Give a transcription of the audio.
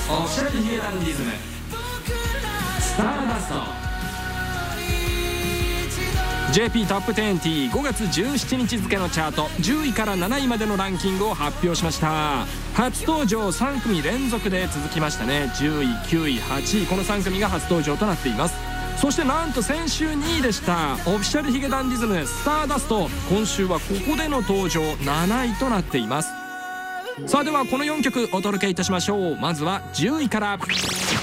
オフィシャルヒゲダンディズムスターダスト。 JP トップ10 5月17日付のチャート10位から7位までのランキングを発表しました。初登場3組連続で続きましたね。10位9位8位、この3組が初登場となっています。そしてなんと先週2位でしたオフィシャルヒゲダンディズムスターダスト、今週はここでの登場7位となっています。さあではこの4曲お届けいたしましょう。まずは10位から。